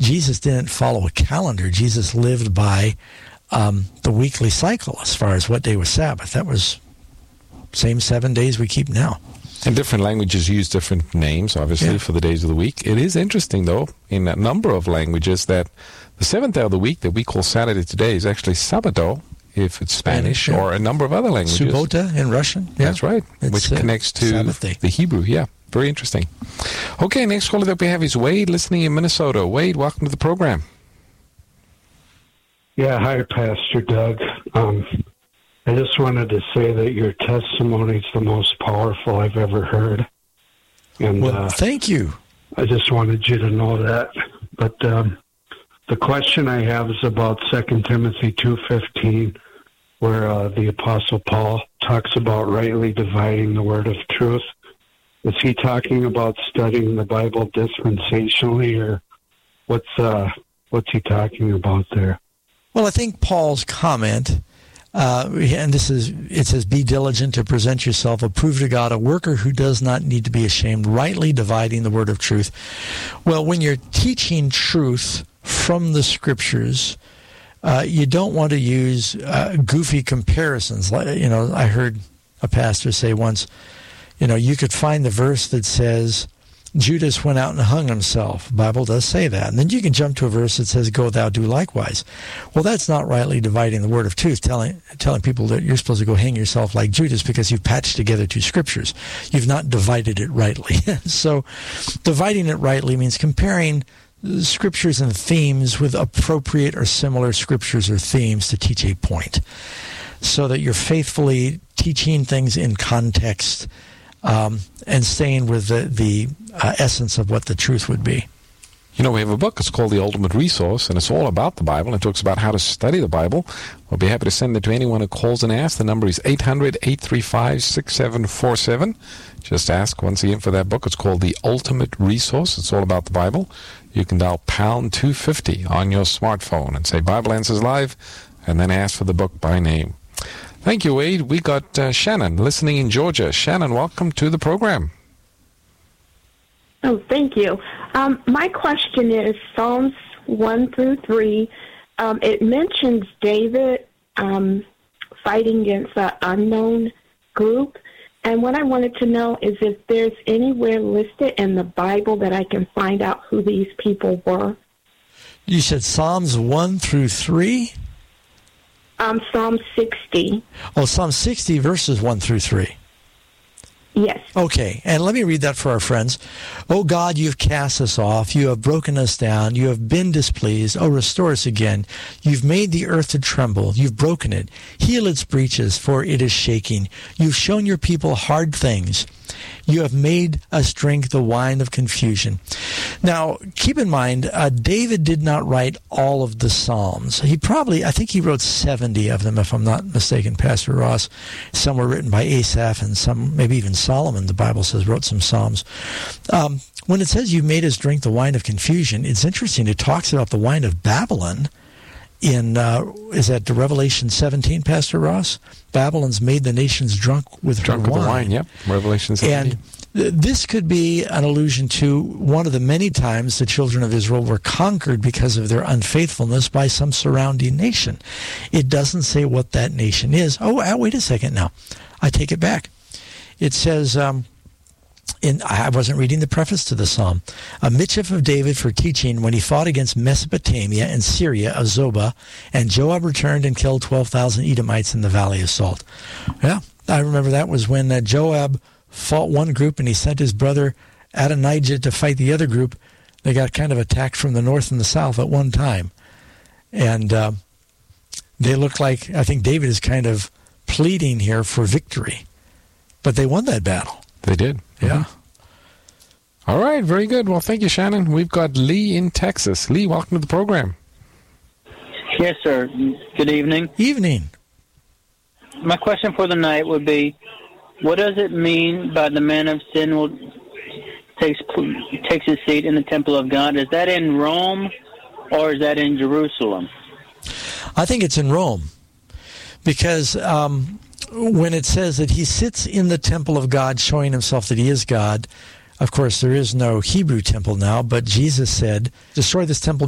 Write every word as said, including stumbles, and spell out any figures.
Jesus didn't follow a calendar. Jesus lived by um, the weekly cycle as far as what day was Sabbath. That was same seven days we keep now. And different languages use different names, obviously, Yeah. for the days of the week. It is interesting, though, in a number of languages that the seventh day of the week that we call Saturday today is actually Sabado, if it's Spanish, Spanish, yeah. or a number of other languages. Subota in Russian. Yeah. That's right, It's, which uh, connects to Sabbath day. the Hebrew. Yeah, very interesting. Okay, next caller that we have is Wade, listening in Minnesota. Wade, welcome to the program. Yeah, hi, Pastor Doug. Um, I just wanted to say that your testimony is the most powerful I've ever heard. And Well, uh, thank you. I just wanted you to know that. But um, the question I have is about Second Timothy two fifteen, where uh, the Apostle Paul talks about rightly dividing the word of truth. Is he talking about studying the Bible dispensationally, or what's uh, what's he talking about there? Well, I think Paul's comment, uh, and this is, it says, be diligent to present yourself approved to God, a worker who does not need to be ashamed, rightly dividing the word of truth. Well, when you're teaching truth from the Scriptures, uh, you don't want to use uh, goofy comparisons. Like, you know, I heard a pastor say once, you know, you could find the verse that says, Judas went out and hung himself. The Bible does say that. And then you can jump to a verse that says, go thou do likewise. Well, that's not rightly dividing the word of truth, telling telling people that you're supposed to go hang yourself like Judas because you've patched together two scriptures. You've not divided it rightly. So dividing it rightly means comparing scriptures and themes with appropriate or similar scriptures or themes to teach a point, so that you're faithfully teaching things in context, Um, and staying with the, the uh, essence of what the truth would be. You know, we have a book. It's called The Ultimate Resource, and it's all about the Bible. It talks about how to study the Bible. We'll be happy to send it to anyone who calls and asks. The number is eight hundred, eight three five, six seven four seven. Just ask once again for that book. It's called The Ultimate Resource. It's all about the Bible. You can dial pound two fifty on your smartphone and say Bible Answers Live, and then ask for the book by name. Thank you, Wade. We got uh, Shannon listening in Georgia. Shannon, welcome to the program. Oh, thank you. Um, my question is Psalms one through three. Um, it mentions David um, fighting against an unknown group. And what I wanted to know is if there's anywhere listed in the Bible that I can find out who these people were. You said Psalms one through three? Um, Psalm sixty. Oh, Psalm sixty, verses one through three. Yes. Okay, and let me read that for our friends. O God, you've cast us off. You have broken us down. You have been displeased. Oh, restore us again. You've made the earth to tremble. You've broken it. Heal its breaches, for it is shaking. You've shown your people hard things. You have made us drink the wine of confusion. Now, keep in mind, uh, David did not write all of the Psalms. He probably, I think he wrote seventy of them, if I'm not mistaken, Pastor Ross. Some were written by Asaph, and some, maybe even Solomon, the Bible says, wrote some Psalms. Um, when it says you made us drink the wine of confusion, it's interesting. It talks about the wine of Babylon in, uh, is that the Revelation seventeen, Pastor Ross? Babylon's made the nations drunk with Drunk her with wine. the wine, yep. Revelation seventeen. And th- this could be an allusion to one of the many times the children of Israel were conquered because of their unfaithfulness by some surrounding nation. It doesn't say what that nation is. Oh, uh, wait a second now. I take it back. It says, um, in, I wasn't reading the preface to the psalm, a mischief of David for teaching when he fought against Mesopotamia and Syria of Zobah, and Joab returned and killed twelve thousand Edomites in the Valley of Salt. Yeah, I remember that was when uh, Joab fought one group and he sent his brother Adonijah to fight the other group. They got kind of attacked from the north and the south at one time. And uh, they look like, I think David is kind of pleading here for victory. But they won that battle. They did. Yeah. Mm-hmm. All right, very good. Well, thank you, Shannon. We've got Lee in Texas. Lee, welcome to the program. Yes, sir. Good evening. Evening. My question for the night would be, what does it mean by the man of sin will takes takes his seat in the temple of God? Is that in Rome or is that in Jerusalem? I think it's in Rome, because um, when it says that he sits in the temple of God, showing himself that he is God, of course, there is no Hebrew temple now, but Jesus said, destroy this temple